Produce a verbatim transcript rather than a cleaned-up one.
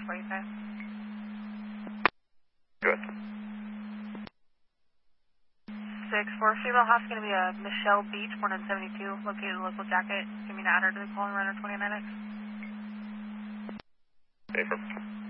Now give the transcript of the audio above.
for you, sir. Good. six four, female house going to be a Michelle Beach, born in seventy-two, located in local jacket. Give me an add her to the call and run her twenty-nine X. Affirmative.